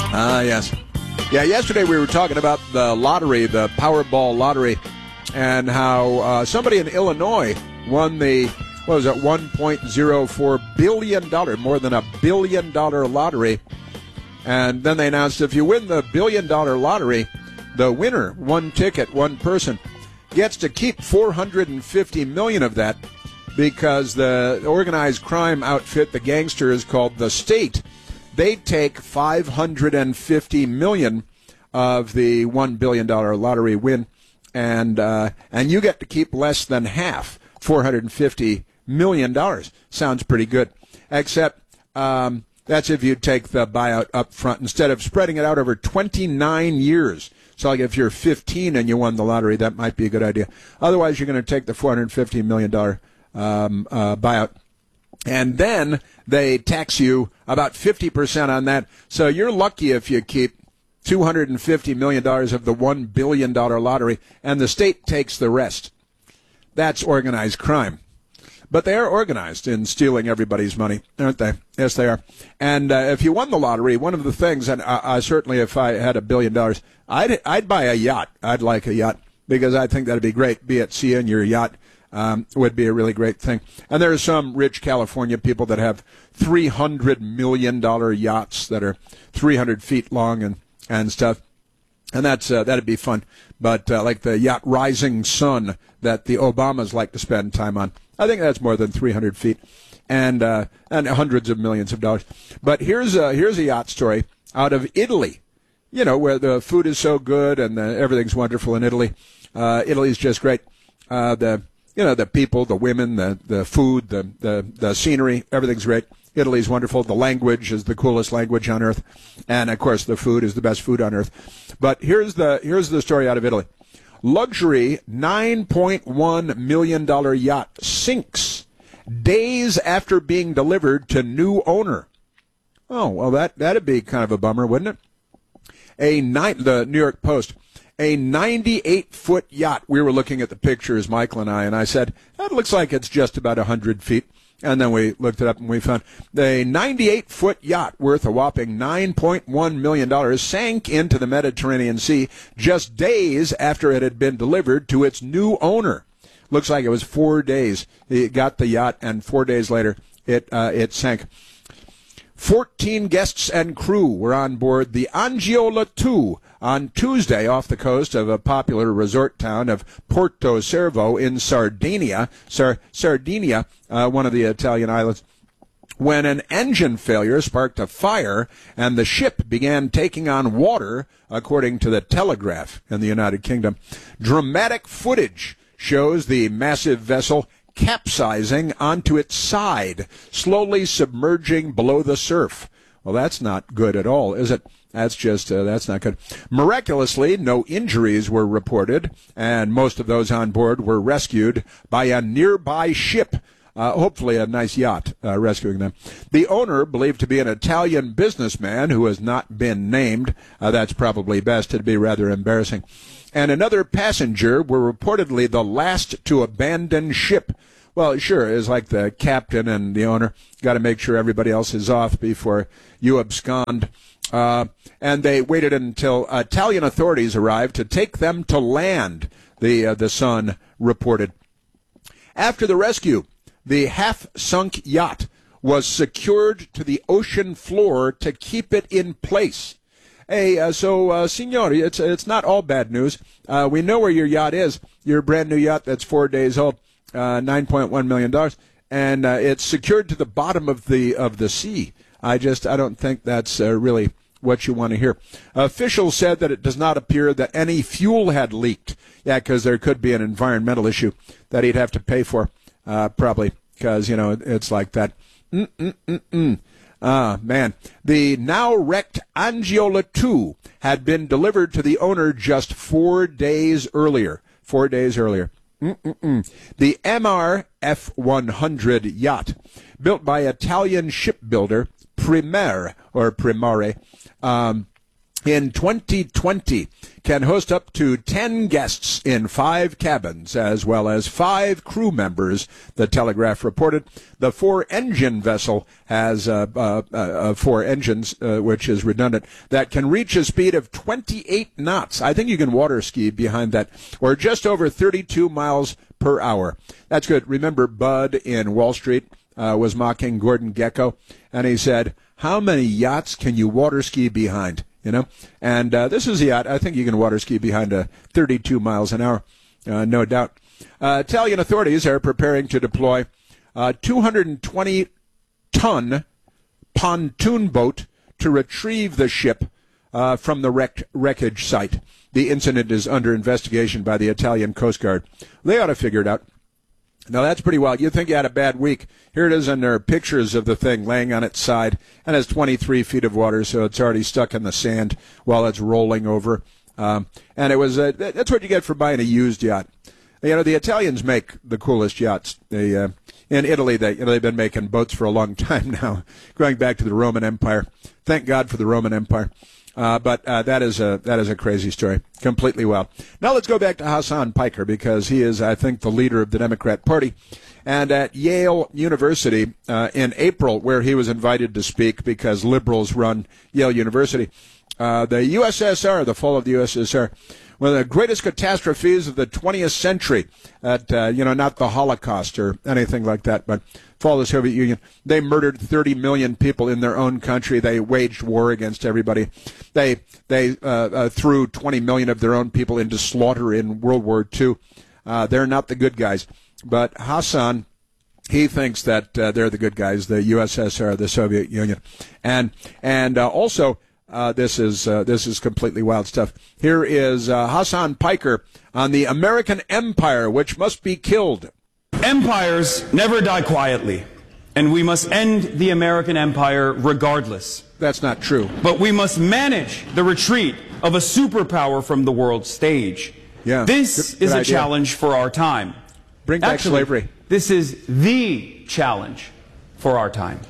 Ah, yes. Yeah, yesterday we were talking about the lottery, the Powerball lottery, and how somebody in Illinois won the, what was it, $1.04 billion, more than $1 billion lottery. And then they announced if you win the $1 billion lottery, the winner, one ticket, one person, gets to keep $450 million of that, because the organized crime outfit, the gangsters called the State, they take $550 million of the $1 billion lottery win, and you get to keep less than half, $450 million. Sounds pretty good, except that's if you take the buyout up front instead of spreading it out over 29 years. So like if you're 15 and you won the lottery, that might be a good idea. Otherwise, you're going to take the $450 million buyout. And then they tax you about 50% on that. So you're lucky if you keep $250 million of the $1 billion lottery, and the state takes the rest. That's organized crime. But they are organized in stealing everybody's money, aren't they? Yes, they are. And if you won the lottery, one of the things, and I certainly, if I had $1 billion, I'd buy a yacht. I'd like a yacht, because I think that'd be great. Be at sea in your yacht would be a really great thing. And there are some rich California people that have $300 million yachts that are 300 feet long and stuff. And that'd be fun. But like the yacht Rising Sun that the Obamas like to spend time on, I think that's more than 300 feet, and hundreds of millions of dollars. But here's a yacht story out of Italy, you know, where the food is so good and everything's wonderful in Italy. Italy's just great. The people, the women, the food, the scenery, everything's great. Italy's wonderful. The language is the coolest language on earth, and of course the food is the best food on earth. But here's the story out of Italy. Luxury $9.1 million yacht sinks days after being delivered to new owner. Oh, well, that'd be kind of a bummer, wouldn't it? The New York Post, a 98-foot yacht. We were looking at the pictures, Michael and I said, that looks like it's just about 100 feet. And then we looked it up and we found the 98-foot yacht worth a whopping $9.1 million sank into the Mediterranean Sea just days after it had been delivered to its new owner. Looks like it was 4 days. He got the yacht, and 4 days later it sank. 14 guests and crew were on board the Angiola II on Tuesday off the coast of a popular resort town of Porto Cervo in Sardinia, one of the Italian islands, when an engine failure sparked a fire and the ship began taking on water, according to the Telegraph in the United Kingdom. Dramatic footage shows the massive vessel capsizing onto its side, slowly submerging below the surf. Well, that's not good at all, is it? That's not good. Miraculously, no injuries were reported, and most of those on board were rescued by a nearby ship, hopefully a nice yacht rescuing them. The owner, believed to be an Italian businessman who has not been named, that's probably best, it'd be rather embarrassing, and another passenger were reportedly the last to abandon ship. Well, sure, it's like the captain and the owner got to make sure everybody else is off before you abscond. And they waited until Italian authorities arrived to take them to land, the Sun reported. After the rescue, the half-sunk yacht was secured to the ocean floor to keep it in place. Hey, signori, it's not all bad news. We know where your yacht is, your brand-new yacht that's 4 days old, $9.1 million, and it's secured to the bottom of the sea. I don't think that's really what you want to hear. Officials said that it does not appear that any fuel had leaked. Yeah, because there could be an environmental issue that he'd have to pay for, probably, because, it's like that. Man. The now wrecked Angiola II had been delivered to the owner just 4 days earlier. 4 days earlier. The MR F100 yacht, built by Italian shipbuilder Primare, in 2020 can host up to 10 guests in 5 cabins, as well as 5 crew members, the Telegraph reported. The 4-engine vessel has 4 engines, which is redundant, that can reach a speed of 28 knots. I think you can water ski behind that, or just over 32 miles per hour. That's good. Remember, Bud in Wall Street was mocking Gordon Gekko, and he said, how many yachts can you water ski behind? You know, and this is a yacht. I think you can water ski behind 32 miles an hour, no doubt. Italian authorities are preparing to deploy a 220-ton pontoon boat to retrieve the ship from the wreckage site. The incident is under investigation by the Italian Coast Guard. They ought to figure it out. Now, that's pretty wild. You think you had a bad week. Here it is, and there are pictures of the thing laying on its side, and it's 23 feet of water, so it's already stuck in the sand while it's rolling over. And it was that's what you get for buying a used yacht. You know, the Italians make the coolest yachts. They in Italy, they've been making boats for a long time now, going back to the Roman Empire. Thank God for the Roman Empire. But that is a crazy story, completely wild. Now let's go back to Hasan Piker, because he is, I think, the leader of the Democrat Party. And at Yale University in April, where he was invited to speak because liberals run Yale University, the USSR, the fall of the USSR, one of the greatest catastrophes of the 20th century, not the Holocaust or anything like that, but fall of the Soviet Union. They murdered 30 million people in their own country. They waged war against everybody. They threw 20 million of their own people into slaughter in World War II. They're not the good guys. But Hasan, he thinks that they're the good guys, the USSR, the Soviet Union. And also, this is completely wild stuff. Here is Hasan Piker on the American Empire, which must be killed. Empires never die quietly, and we must end the American empire regardless. That's not true. But we must manage the retreat of a superpower from the world stage. Yeah. This is a challenge for our time. Bring back slavery. This is the challenge for our time.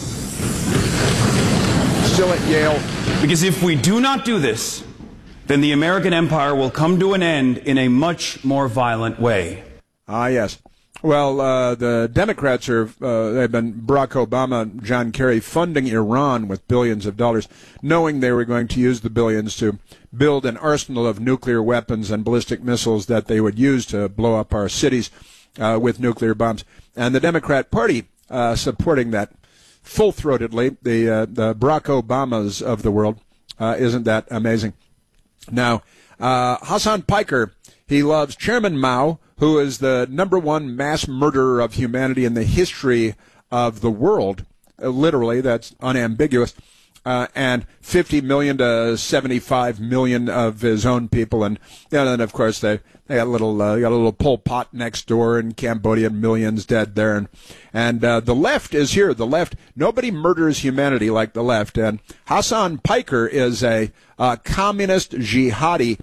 Still at Yale. Because if we do not do this, then the American empire will come to an end in a much more violent way. Ah, yes. Well, the Democrats they've been Barack Obama, John Kerry, funding Iran with billions of dollars, knowing they were going to use the billions to build an arsenal of nuclear weapons and ballistic missiles that they would use to blow up our cities with nuclear bombs. And the Democrat Party supporting that full-throatedly, the Barack Obamas of the world. Isn't that amazing? Now, Hasan Piker, he loves Chairman Mao, who is the #1 mass murderer of humanity in the history of the world. Literally, that's unambiguous. And 50 million to 75 million of his own people. And then, of course, they got a little Pol Pot next door in Cambodia, millions dead there. And the left is here. The left, nobody murders humanity like the left. And Hasan Piker is a communist jihadi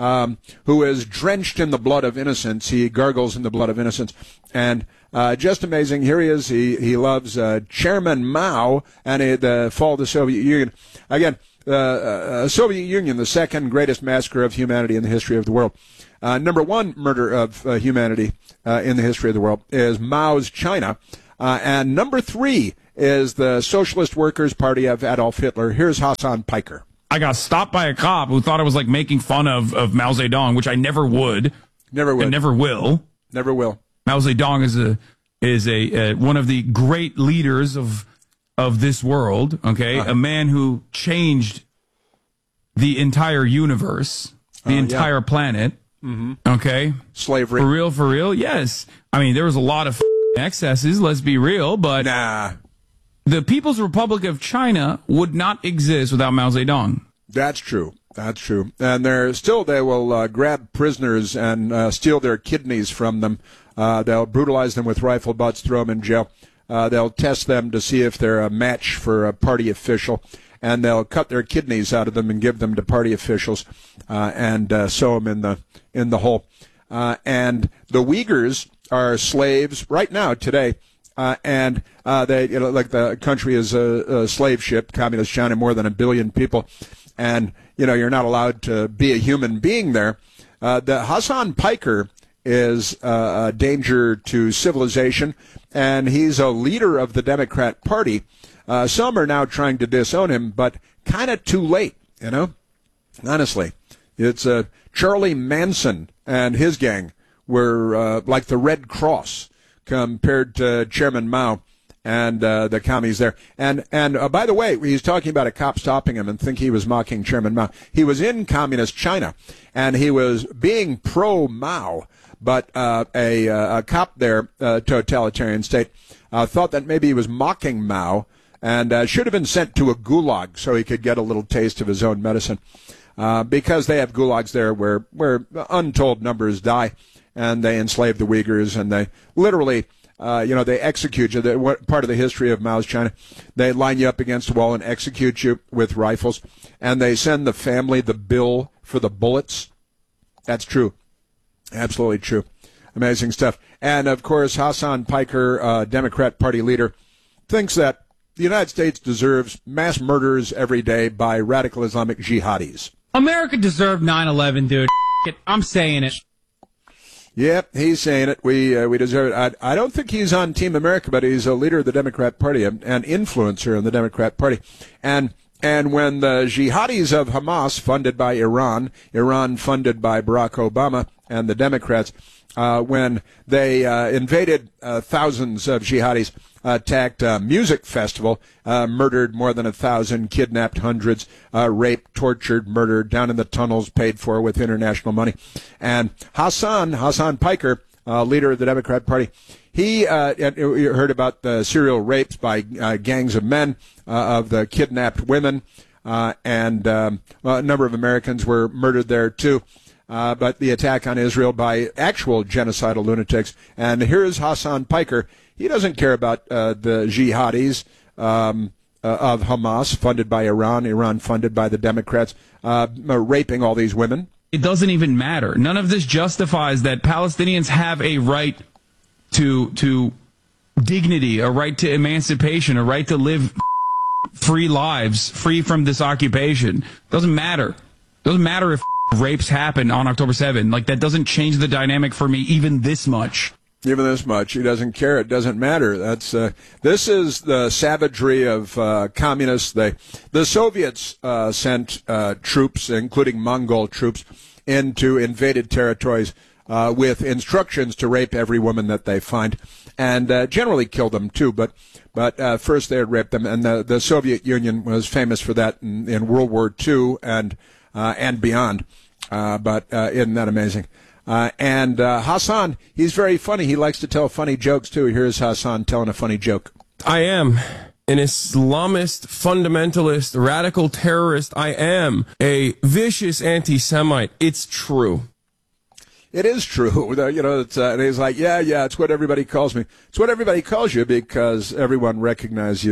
who is drenched in the blood of innocence. He gargles in the blood of innocence. And just amazing. Here he is. He loves Chairman Mao and the fall of the Soviet Union. Again, Soviet Union, the second greatest massacre of humanity in the history of the world. #1 murder of humanity in the history of the world is Mao's China. And #3 is the Socialist Workers' Party of Adolf Hitler. Here's Hasan Piker. I got stopped by a cop who thought I was like making fun of Mao Zedong, which I never would. Never would. And never will. Never will. Mao Zedong is one of the great leaders of this world, okay? A man who changed the entire universe, the entire planet, okay? Slavery. For real, yes. I mean, there was a lot of excesses, let's be real, but nah. The People's Republic of China would not exist without Mao Zedong. That's true. That's true. And they will grab prisoners and steal their kidneys from them. They'll brutalize them with rifle butts, throw them in jail. They'll test them to see if they're a match for a party official. And they'll cut their kidneys out of them and give them to party officials and sew them in the hole. And the Uyghurs are slaves right now, today. And they, like the country is a slave ship, communist China, more than 1 billion people. and you're not allowed to be a human being there. The Hasan Piker is a danger to civilization, and he's a leader of the Democrat Party. Some are now trying to disown him, but kind of too late, Honestly, it's Charlie Manson and his gang were like the Red Cross compared to Chairman Mao and the commies there. And by the way, he's talking about a cop stopping him and think he was mocking Chairman Mao. He was in communist China, and he was being pro-Mao, but a cop there, totalitarian state, thought that maybe he was mocking Mao and should have been sent to a gulag so he could get a little taste of his own medicine. Because they have gulags there where untold numbers die, and they enslave the Uyghurs, and they literally, they execute you. Part of the history of Mao's China, they line you up against a wall and execute you with rifles, and they send the family the bill for the bullets. That's true. Absolutely true. Amazing stuff. And, of course, Hasan Piker, Democrat Party leader, thinks that the United States deserves mass murders every day by radical Islamic jihadis. America deserved 9/11, dude. I'm saying it. Yep, he's saying it. We deserve it. I don't think he's on Team America, but he's a leader of the Democrat Party, an influencer in the Democrat Party. And when the jihadis of Hamas, funded by Iran funded by Barack Obama and the Democrats, when they invaded thousands of jihadis, attacked a music festival, murdered more than 1,000, kidnapped hundreds, raped, tortured, murdered, down in the tunnels, paid for with international money. And Hasan Piker, leader of the Democrat Party, he you heard about the serial rapes by gangs of men of the kidnapped women, and a number of Americans were murdered there too. But the attack on Israel by actual genocidal lunatics. And here's Hasan Piker. He doesn't care about the jihadis of Hamas, funded by Iran funded by the Democrats, raping all these women. It doesn't even matter. None of this justifies that Palestinians have a right to dignity, a right to emancipation, a right to live free lives, free from this occupation. Doesn't matter. Doesn't matter if rapes happen on October 7th. Like, that doesn't change the dynamic for me even this much. Even this much. He doesn't care. It doesn't matter. That's this is the savagery of communists. The Soviets sent troops, including Mongol troops, into invaded territories with instructions to rape every woman that they find, and generally kill them too. But first they would rape them, and the Soviet Union was famous for that in World War II and beyond. But isn't that amazing? And Hasan, he's very funny. He likes to tell funny jokes, too. Here's Hasan telling a funny joke. I am an Islamist, fundamentalist, radical terrorist. I am a vicious anti-Semite. It's true. It is true. And he's like, yeah, it's what everybody calls me. It's what everybody calls you because everyone recognizes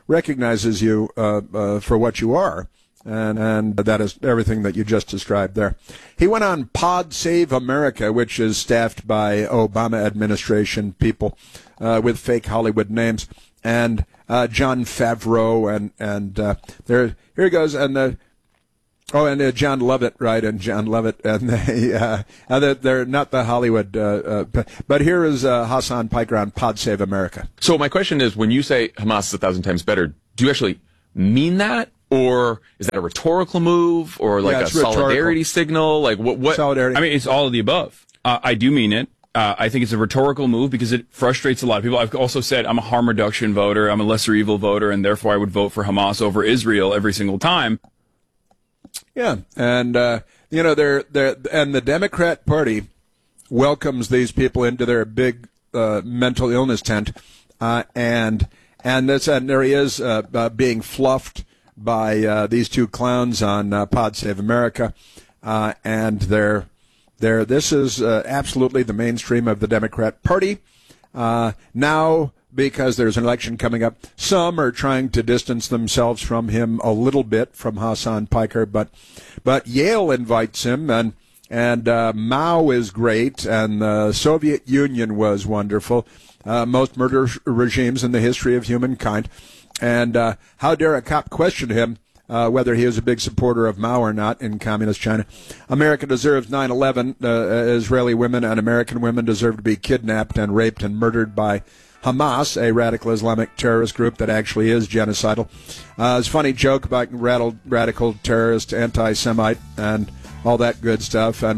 you for what you are. And that is everything that you just described there. He went on Pod Save America, which is staffed by Obama administration people with fake Hollywood names, and Jon Favreau, and here he goes, and John Lovett, right? And John Lovett, and they're not the Hollywood, but here is Hasan Piker on Pod Save America. So my question is, when you say Hamas is 1,000 times better, do you actually mean that? Or is that a rhetorical move, or like a solidarity signal? Like what? Solidarity. I mean, it's all of the above. I do mean it. I think it's a rhetorical move because it frustrates a lot of people. I've also said I'm a harm reduction voter. I'm a lesser evil voter, and therefore I would vote for Hamas over Israel every single time. Yeah, and they're and the Democrat Party welcomes these people into their big mental illness tent, and there he is being fluffed by these two clowns on Pod Save America, and this is absolutely the mainstream of the Democrat Party. Now, because there's an election coming up, some are trying to distance themselves from him a little bit, from Hasan Piker, but Yale invites him, and Mao is great, and the Soviet Union was wonderful, most murder regimes in the history of humankind. And how dare a cop question him whether he was a big supporter of Mao or not in communist China. America deserves 9/11. Israeli women and American women deserve to be kidnapped and raped and murdered by Hamas, a radical Islamic terrorist group that actually is genocidal. It's a funny joke about radical terrorist, anti-Semite, and all that good stuff. And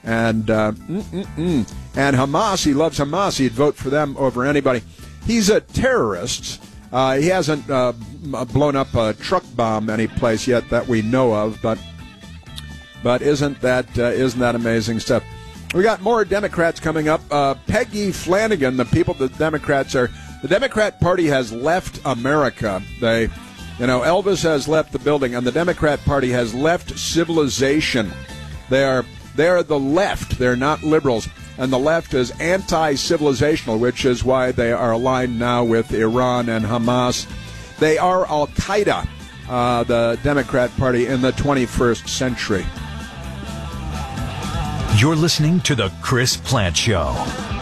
Hamas, he loves Hamas. He'd vote for them over anybody. He's a terrorist. He hasn't blown up a truck bomb any place yet that we know of, but isn't that amazing stuff? We got more Democrats coming up. Peggy Flanagan, the Democrat Party has left America. Elvis has left the building, and the Democrat Party has left civilization. They are the left. They're not liberals. And the left is anti-civilizational, which is why they are aligned now with Iran and Hamas. They are Al-Qaeda, the Democrat Party, in the 21st century. You're listening to The Chris Plante Show.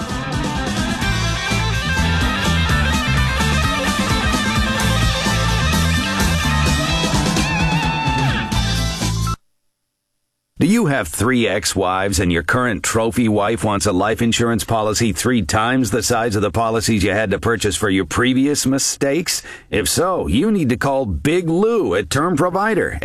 Do you have 3 ex-wives and your current trophy wife wants a life insurance policy 3 times the size of the policies you had to purchase for your previous mistakes? If so, you need to call Big Lou at Term Provider,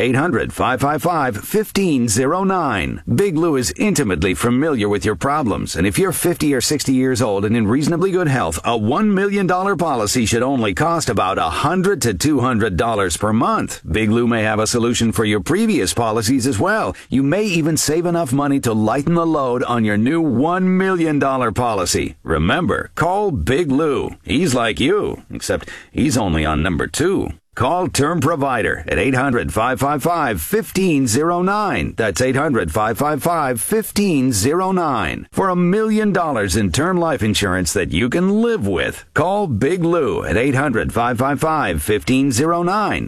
800-555-1509. Big Lou is intimately familiar with your problems, and if you're 50 or 60 years old and in reasonably good health, a $1 million policy should only cost about $100 to $200 per month. Big Lou may have a solution for your previous policies as well. You may even save enough money to lighten the load on your new $1 million policy. Remember, call Big Lou. He's like you, except he's only on number 2. Call Term Provider at 800-555-1509. That's 800-555-1509. For $1 million in term life insurance that you can live with. Call Big Lou at 800-555-1509.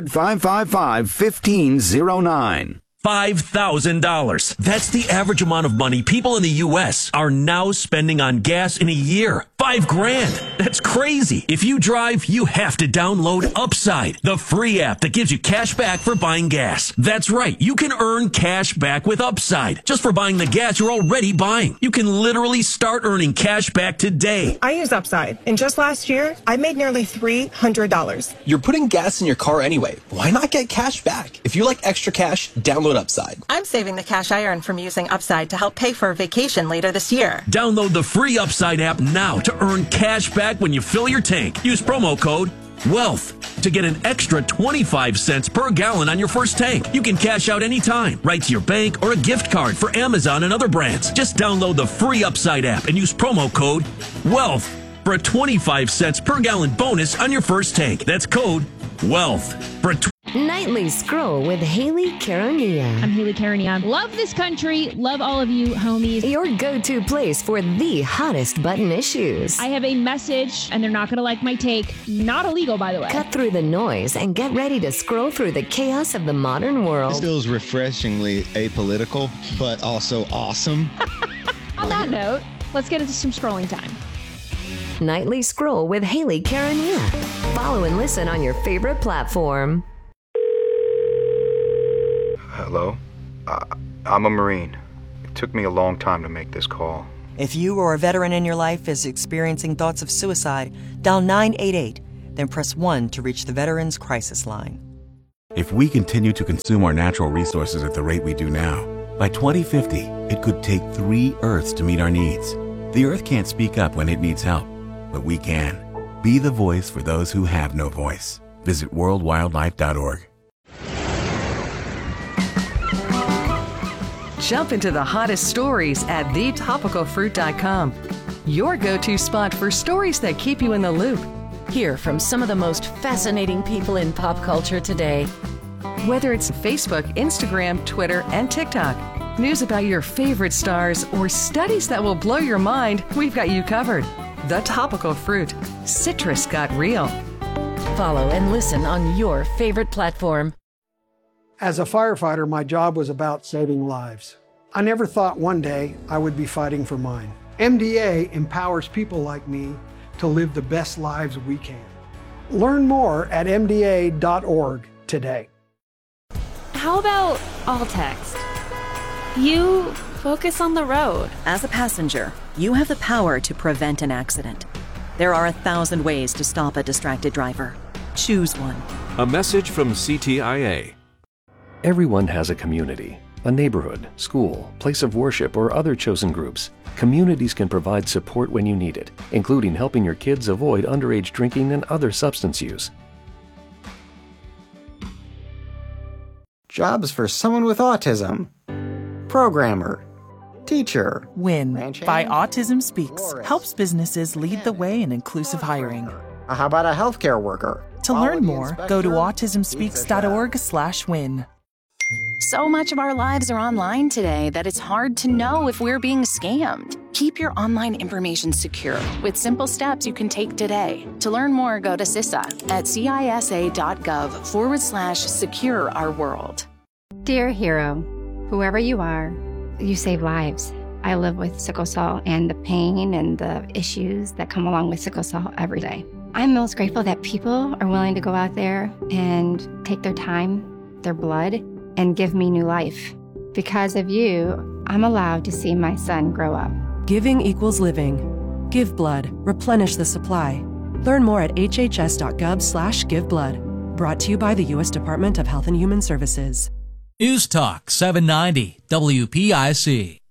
800-555-1509. $5,000. That's the average amount of money people in the U.S. are now spending on gas in a year. $5,000. That's crazy. If you drive, you have to download Upside, the free app that gives you cash back for buying gas. That's right. You can earn cash back with Upside just for buying the gas you're already buying. You can literally start earning cash back today. I use Upside, and just last year, I made nearly $300. You're putting gas in your car anyway. Why not get cash back? If you like extra cash, download Upside. I'm saving the cash I earn from using Upside to help pay for a vacation later this year. Download the free Upside app now to earn cash back when you fill your tank. Use promo code WEALTH to get an extra 25 cents per gallon on your first tank. You can cash out anytime, right to your bank or a gift card for Amazon and other brands. Just download the free Upside app and use promo code WEALTH for a 25 cents per gallon bonus on your first tank. That's code WEALTH for a Nightly Scroll with Haley Caronia. I'm Haley Caronia. Love this country. Love all of you, homies. Your go-to place for the hottest button issues. I have a message, and they're not going to like my take. Not illegal, by the way. Cut through the noise and get ready to scroll through the chaos of the modern world. This feels refreshingly apolitical, but also awesome. On that note, let's get into some scrolling time. Nightly Scroll with Haley Caronia. Follow and listen on your favorite platform. Hello? I'm a Marine. It took me a long time to make this call. If you or a veteran in your life is experiencing thoughts of suicide, dial 988, then press 1 to reach the Veterans Crisis Line. If we continue to consume our natural resources at the rate we do now, by 2050, it could take 3 Earths to meet our needs. The Earth can't speak up when it needs help, but we can. Be the voice for those who have no voice. Visit worldwildlife.org. Jump into the hottest stories at thetopicalfruit.com. Your go-to spot for stories that keep you in the loop. Hear from some of the most fascinating people in pop culture today. Whether it's Facebook, Instagram, Twitter, and TikTok, news about your favorite stars, or studies that will blow your mind, we've got you covered. The Topical Fruit. Citrus got real. Follow and listen on your favorite platform. As a firefighter, my job was about saving lives. I never thought one day I would be fighting for mine. MDA empowers people like me to live the best lives we can. Learn more at MDA.org today. How about all text? You focus on the road. As a passenger, you have the power to prevent an accident. There are 1,000 ways to stop a distracted driver. Choose one. A message from CTIA. Everyone has a community, a neighborhood, school, place of worship, or other chosen groups. Communities can provide support when you need it, including helping your kids avoid underage drinking and other substance use. Jobs for someone with autism. Programmer. Teacher. WIN by Autism Speaks helps businesses lead the way in inclusive hiring. How about a healthcare worker? To learn more, go to autismspeaks.org/win. So much of our lives are online today that it's hard to know if we're being scammed. Keep your online information secure with simple steps you can take today. To learn more, go to CISA at cisa.gov/secure our world. Dear hero, whoever you are, you save lives. I live with sickle cell and the pain and the issues that come along with sickle cell every day. I'm most grateful that people are willing to go out there and take their time, their blood, and give me new life. Because of you, I'm allowed to see my son grow up. Giving equals living. Give blood. Replenish the supply. Learn more at hhs.gov/giveblood. Brought to you by the U.S. Department of Health and Human Services. News Talk 790 WPIC.